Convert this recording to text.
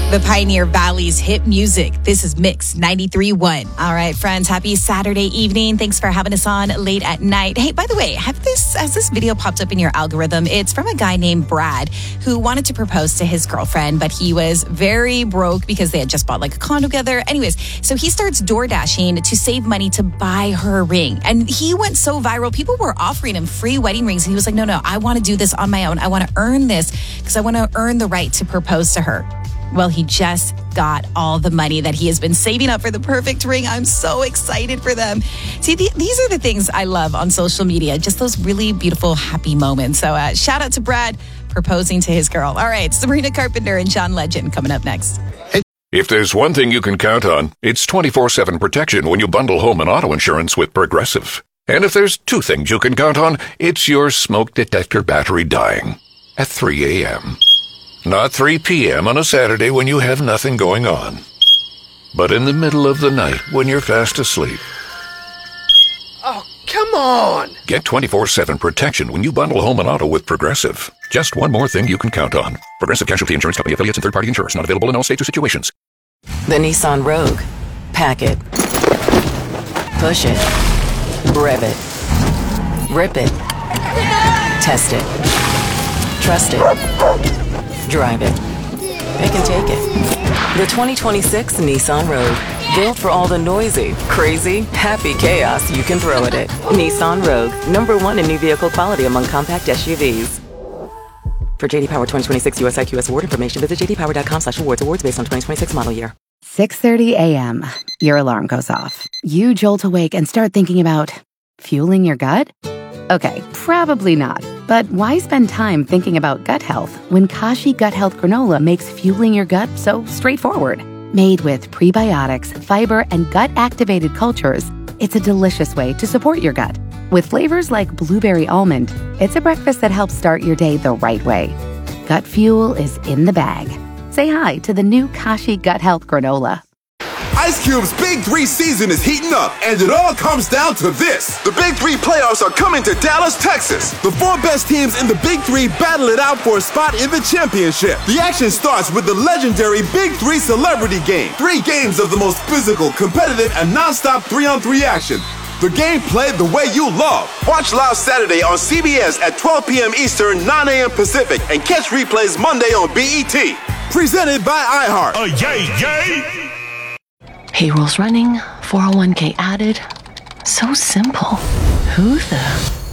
The Pioneer Valley's hit music. This is Mix 93.1. All right, friends, happy Saturday evening. Thanks for having us on late at night. Hey, by the way, has this video popped up in your algorithm? It's from a guy named Brad who wanted to propose to his girlfriend, but he was very broke because they had just bought like a condo together. Anyways, so he starts door dashing to save money to buy her a ring. And he went so viral. People were offering him free wedding rings. And he was like, no, I want to do this on my own. I want to earn this because I want to earn the right to propose to her. Well, he just got all the money that he has been saving up for the perfect ring. I'm so excited for them. See, these are the things I love on social media, just those really beautiful, happy moments. So shout out to Brad proposing to his girl. All right, Sabrina Carpenter and John Legend coming up next. If there's one thing you can count on, it's 24/7 protection when you bundle home and auto insurance with Progressive. And if there's two things you can count on, it's your smoke detector battery dying at 3 a.m. Not 3 p.m. on a Saturday when you have nothing going on, but in the middle of the night when you're fast asleep. Oh, come on! Get 24/7 protection when you bundle home and auto with Progressive. Just one more thing you can count on. Progressive Casualty Insurance Company affiliates and third-party insurers. Not available in all states or situations. The Nissan Rogue. Pack it. Push it. Rev it. Rip it. Test it. Trust it. Drive it. Pick and take it. The 2026 Nissan Rogue. Built for all the noisy, crazy, happy chaos you can throw at it. Nissan Rogue. #1 in new vehicle quality among compact SUVs. For JD Power 2026 US IQS award information, visit jdpower.com/awards. Awards based on 2026 model year. 6:30 a.m. Your alarm goes off. You jolt awake and start thinking about fueling your gut? Okay, probably not. But why spend time thinking about gut health when Kashi Gut Health Granola makes fueling your gut so straightforward? Made with prebiotics, fiber, and gut-activated cultures, it's a delicious way to support your gut. With flavors like blueberry almond, it's a breakfast that helps start your day the right way. Gut fuel is in the bag. Say hi to the new Kashi Gut Health Granola. Ice Cube's Big 3 season is heating up, and it all comes down to this. The Big 3 playoffs are coming to Dallas, Texas. The 4 best teams in the Big 3 battle it out for a spot in the championship. The action starts with the legendary Big 3 Celebrity Game. 3 games of the most physical, competitive, and non-stop 3-on-3 action. The game played the way you love. Watch live Saturday on CBS at 12 p.m. Eastern, 9 a.m. Pacific, and catch replays Monday on BET. Presented by iHeart. Yay! Payrolls running, 401k added. So simple. Who the...